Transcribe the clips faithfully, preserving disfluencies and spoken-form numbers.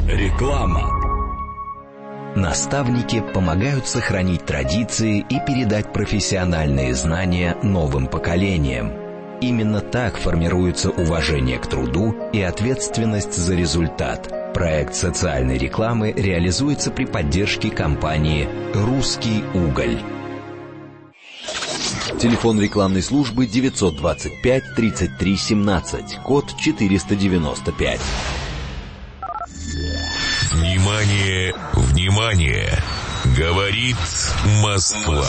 Реклама. Наставники помогают сохранить традиции и передать профессиональные знания новым поколениям. Именно так формируется уважение к труду и ответственность за результат. Проект социальной рекламы реализуется при поддержке компании «Русский уголь». Телефон рекламной службы девятьсот двадцать пять тридцать три семнадцать, код четыреста девяносто пять. Внимание, внимание! Говорит Москва.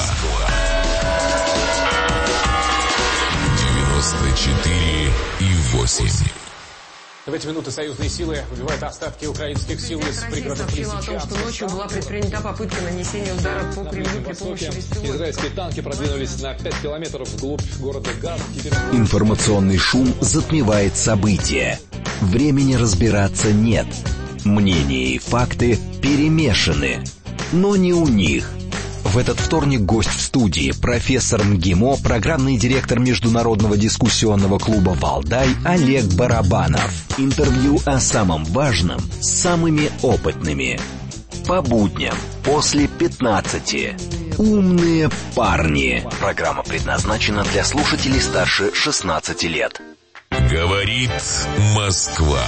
девяносто четыре и восемь. В эти минуты союзные силы выбивают остатки украинских сил из пригородов Лисичанска. Сообщила о том, что ночью была предпринята попытка нанесения удара по Кремлю при помощи беспилотников. Израильские танки продвинулись на пять километров вглубь города Газ. Теперь... Информационный шум затмевает события. Времени разбираться нет. Мнения и факты перемешаны. Но не у них. В этот вторник гость в студии, профессор МГИМО, программный директор международного дискуссионного клуба «Валдай» Олег Барабанов. Интервью о самом важном с самыми опытными. По будням после пятнадцати. Умные парни. Программа предназначена для слушателей старше шестнадцати лет. Говорит Москва.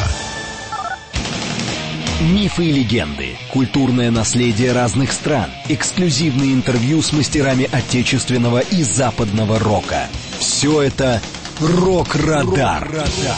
Мифы и легенды, культурное наследие разных стран, эксклюзивные интервью с мастерами отечественного и западного рока. Все это «Рок-Радар».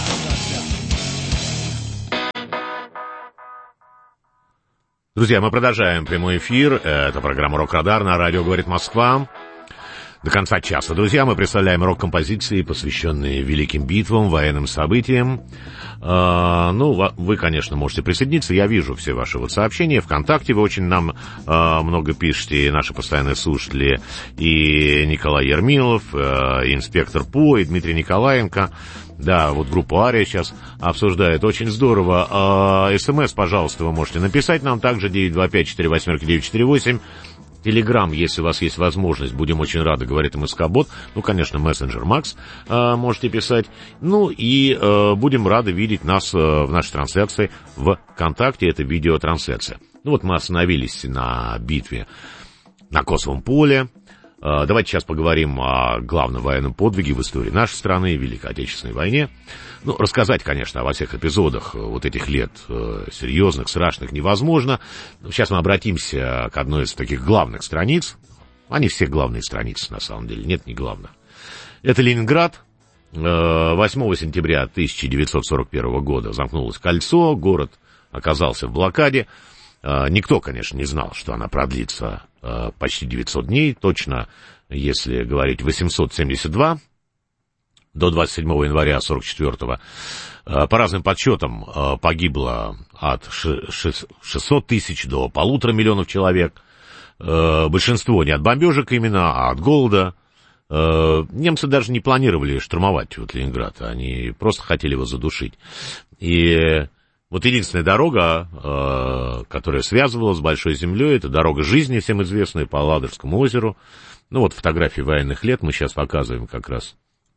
Друзья, мы продолжаем прямой эфир. Это программа «Рок-Радар» на радио «Говорит Москва». До конца часа, друзья, мы представляем рок-композиции, посвященные великим битвам, военным событиям. Uh, ну, вы, конечно, можете присоединиться. Я вижу все ваши вот сообщения. ВКонтакте вы очень нам uh, много пишете, и наши постоянные слушатели, и Николай Ермилов, uh, и инспектор По, и Дмитрий Николаенко. Да, вот группу «Ария» сейчас обсуждает. Очень здорово. Uh, СМС, пожалуйста, вы можете написать нам также девять два пять четыре восемь девять четыре восемь. Телеграм, если у вас есть возможность, будем очень рады, говорит МСК-бот. Ну, конечно, мессенджер Макс э, можете писать. Ну, и э, будем рады видеть нас э, в нашей трансляции в ВКонтакте. Это видеотрансляция. Ну, вот мы остановились на битве на Косовом поле. Э, давайте сейчас поговорим о главном военном подвиге в истории нашей страны, Великой Отечественной войне. Ну, рассказать, конечно, во всех эпизодах вот этих лет э, серьезных, страшных невозможно. Сейчас мы обратимся к одной из таких главных страниц. Они все главные страницы, на самом деле. Нет, не главных. Это Ленинград. Э, восьмого сентября тысяча девятьсот сорок первого года замкнулось кольцо. Город оказался в блокаде. Э, никто, конечно, не знал, что она продлится э, почти девятьсот дней. Точно, если говорить, восемьсот семьдесят два. До двадцать седьмого января сорок четвёртого. По разным подсчетам погибло от шестисот тысяч до полутора миллионов человек. Большинство не от бомбежек именно, а от голода. Немцы даже не планировали штурмовать вот Ленинград, они просто хотели его задушить. И вот единственная дорога, которая связывала с Большой землей, это дорога жизни, всем известная, по Ладожскому озеру. Ну вот фотографии военных лет мы сейчас показываем как раз.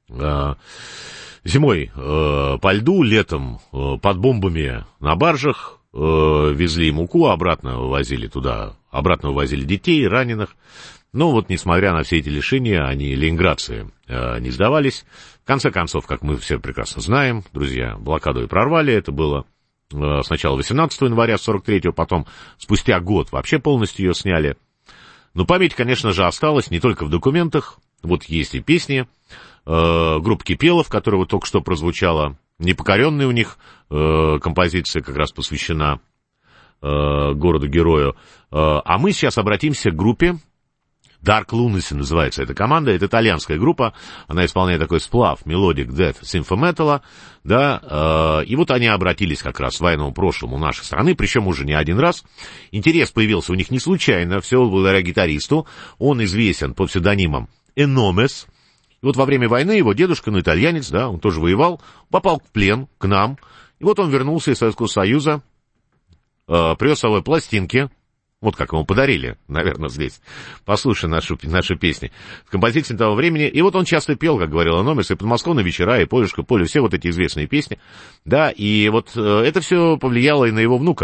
Зимой э, по льду, летом э, под бомбами на баржах э, везли муку, обратно вывозили туда, обратно вывозили детей, раненых. Но вот, несмотря на все эти лишения, они, ленинградцы, э, не сдавались. В конце концов, как мы все прекрасно знаем, друзья, блокаду и прорвали. Это было э, сначала восемнадцатого января сорок третьего, потом спустя год вообще полностью ее сняли. Но память, конечно же, осталась не только в документах. Вот есть и песни. Э, группа Кипелов, которая вот только что прозвучала, непокоренная у них э, композиция как раз посвящена э, городу-герою. Э, а мы сейчас обратимся к группе Dark Lunacy, называется эта команда. Это итальянская группа, она исполняет такой сплав Melodic Death Symphony-Metal, да, э, и вот они обратились как раз к военному прошлому нашей страны, причем уже не один раз. Интерес появился у них не случайно, все благодаря гитаристу, он известен под псевдонимом Эномес. И вот во время войны его дедушка, ну, итальянец, да, он тоже воевал, попал в плен к нам. И вот он вернулся из Советского Союза, э, привез с собой пластинки, вот как ему подарили, наверное, здесь. Послушай нашу, наши песни. Композиции того времени. И вот он часто пел, как говорил Эномес, и «Подмосковные вечера», и «Полюшка, поле», все вот эти известные песни. Да, и вот э, это все повлияло и на его внука,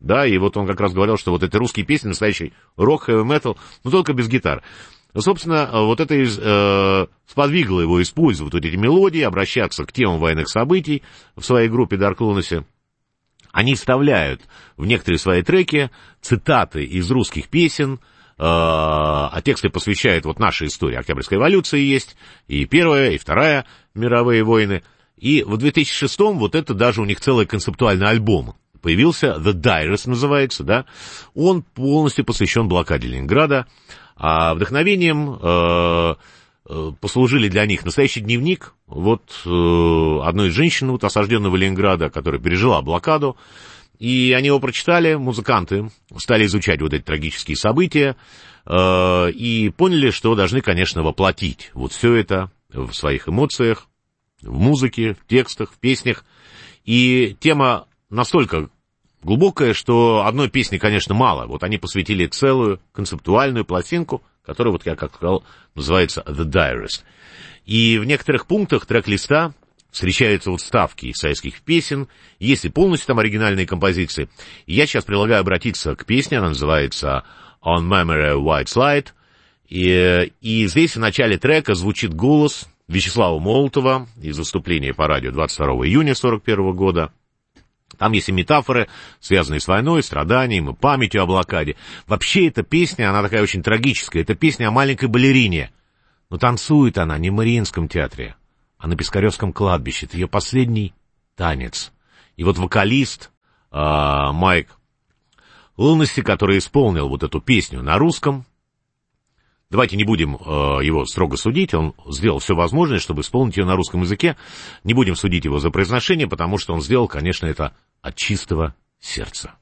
да, и вот он как раз говорил, что вот это русские песни, настоящий рок, хэви метал, но только без гитар. Собственно, вот это э, сподвигло его использовать вот эти мелодии, обращаться к темам военных событий в своей группе Dark Lunacy. Они вставляют в некоторые свои треки цитаты из русских песен, э, а тексты посвящают вот нашей истории. Октябрьской революции есть, и Первая, и Вторая мировые войны. И в две тысячи шестом вот это даже у них целый концептуальный альбом появился, The Diarist называется, да. Он полностью посвящен блокаде Ленинграда. А вдохновением э, э, послужили для них настоящий дневник вот э, одной из женщин вот, осажденного Ленинграда, которая пережила блокаду. И они его прочитали, музыканты, стали изучать вот эти трагические события э, и поняли, что должны, конечно, воплотить вот все это в своих эмоциях, в музыке, в текстах, в песнях. И тема настолько глубокая, что одной песни, конечно, мало. Вот они посвятили целую концептуальную пластинку, которая, вот я как сказал, называется The Diarist. И в некоторых пунктах трек-листа встречаются вот вставки из советских песен, есть и полностью там оригинальные композиции. И я сейчас предлагаю обратиться к песне, она называется On Memory White Slide. И, и здесь в начале трека звучит голос Вячеслава Молотова из выступления по радио двадцать второго июня сорок первого года. Там есть и метафоры, связанные с войной, страданием и памятью о блокаде. Вообще эта песня, она такая очень трагическая. Это песня о маленькой балерине. Но танцует она не в Мариинском театре, а на Пискаревском кладбище. Это ее последний танец. И вот вокалист э, Майк Лунаси, который исполнил вот эту песню на русском, давайте не будем э, его строго судить, он сделал все возможное, чтобы исполнить ее на русском языке. Не будем судить его за произношение, потому что он сделал, конечно, это от чистого сердца.